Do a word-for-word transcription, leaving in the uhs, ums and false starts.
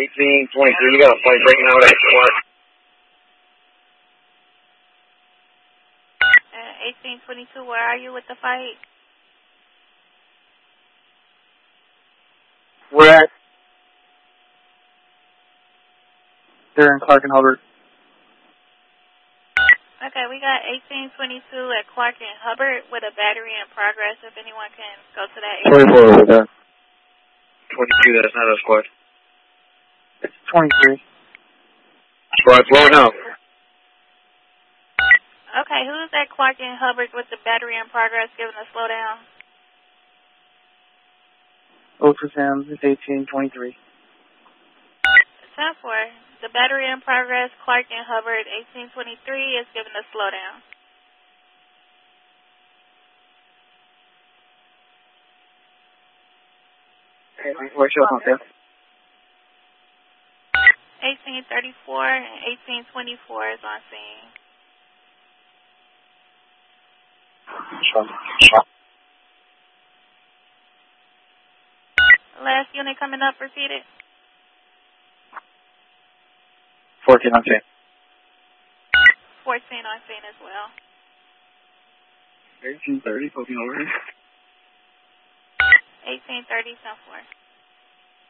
eighteen twenty-three, you got a fight breaking out at Clark. Uh, eighteen twenty-two, where are you with the fight? We're at. They're in Clark and Hubbard. Okay, we got eighteen twenty-two at Clark and Hubbard with a battery in progress. If anyone can go to that area. twenty-four over there. twenty-two, that's not a squad. It's twenty-three. Squad, slowing out. Okay, who's at Clark and Hubbard with the battery in progress giving a slowdown? Ultra Sam, it's eighteen twenty-three. ten four. The battery in progress, Clark and Hubbard, eighteen twenty-three is giving a slowdown. Okay, where's your up there? eighteen thirty-four and eighteen twenty-four is on scene. Last unit coming up, repeated. fourteen on scene. fourteen on scene as well. eighteen thirty, poking over. eighteen thirty, ten four.